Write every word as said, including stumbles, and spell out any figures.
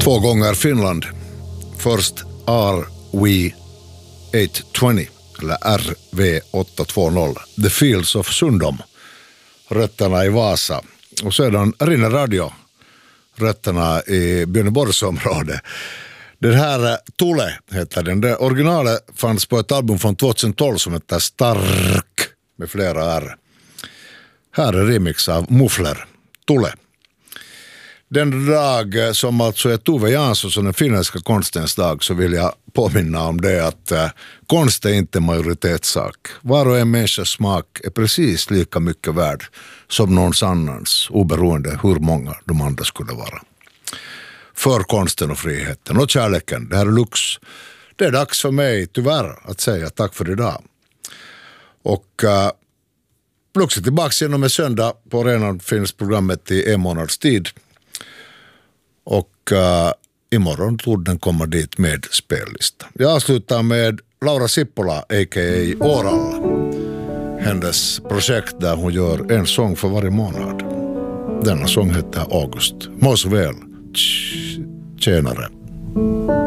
Två gånger Finland. Först R V åtta tjugo eller R V åtta tjugo. The Fields of Sundom. Rötterna i Vasa. Och sedan Rinne Radio. Rötterna i Björneborgsområdet. Den här Tule heter den. Det originalet fanns på ett album från tjugohundratolv som heter Stark med flera R. Här är remix av Muffler. Tule. Den dag som alltså är Tove Janssons och den finländska konstens dag, så vill jag påminna om det att äh, konst är inte majoritetssak. Var och en människas smak är precis lika mycket värd som någons annans, oberoende hur många de andra skulle vara. För konsten och friheten och kärleken, det här är Lux. Det är dags för mig tyvärr att säga tack för idag. Och äh, Lux är tillbaka genom en söndag. På arenan finns programmet i en månads tid. Och uh, imorgon tror den kommer dit med spellista. Jag avslutar med Laura Sippola, a k a. Oral. Hennes projekt där hon gör en sång för varje månad. Denna sång heter August. Må så väl. Tjenare.